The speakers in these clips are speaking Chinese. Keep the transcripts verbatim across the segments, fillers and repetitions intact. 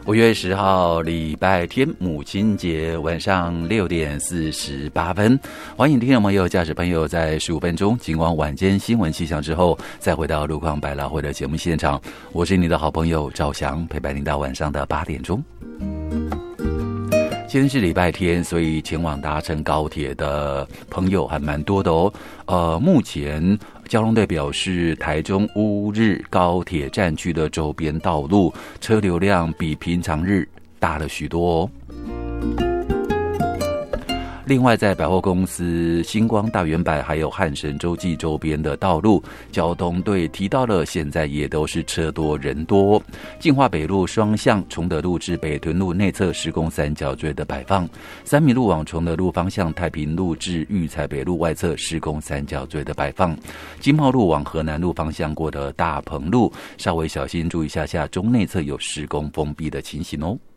五月十号礼拜天，母亲节晚上六点四十八分，欢迎听众朋友、驾驶朋友在十五分钟尽管晚间新闻气象之后，再回到路况百老汇的节目现场。我是你的好朋友赵翔，陪伴您到晚上的八点钟。今天是礼拜天，所以前往搭乘高铁的朋友还蛮多的哦。呃，目前交通队表示，台中乌日高铁站区的周边道路车流量比平常日大了许多哦。另外，在百货公司星光大圆柏还有汉神洲际周边的道路，交通队提到了，现在也都是车多人多。进化北路双向崇德路至北屯路内侧施工三角锥的摆放，三民路往崇德路方向太平路至育才北路外侧施工三角锥的摆放，金茂路往河南路方向过的大鹏路，稍微小心注意一下下中内侧有施工封闭的情形哦。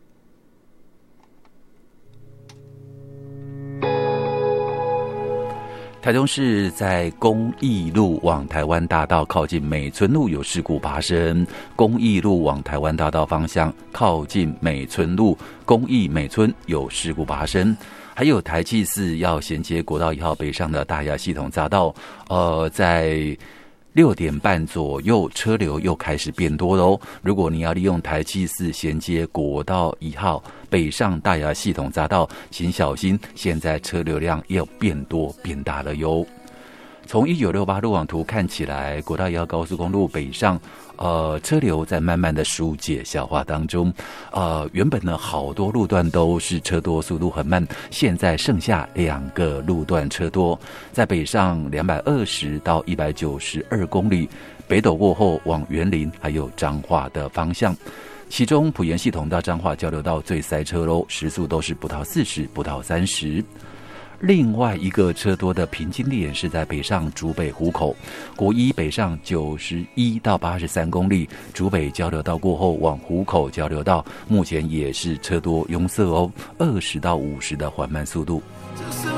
台中市在公益路往台湾大道靠近美村路有事故发生，公益路往台湾大道方向靠近美村路公益美村有事故发生，还有台七四要衔接国道一号北上的大雅系统匝道，呃，在六点半左右车流又开始变多喽。如果你要利用台七四衔接国道一号北上大雅系统匝道，请小心，现在车流量又变多变大了哟。从一九六八路网图看起来，国道一号高速公路北上，呃，车流在慢慢的疏解消化当中。呃，原本呢好多路段都是车多，速度很慢，现在剩下两个路段车多，在北上两百二十到一百九十二公里，北斗过后往园林还有彰化的方向。其中埔盐系统到彰化交流道最塞车喽，时速都是不到四十，不到三十。另外一个车多的平均点是在北上竹北湖口，国一北上九十一到八十三公里，竹北交流道过后往湖口交流道，目前也是车多拥塞哦，二十到五十的缓慢速度。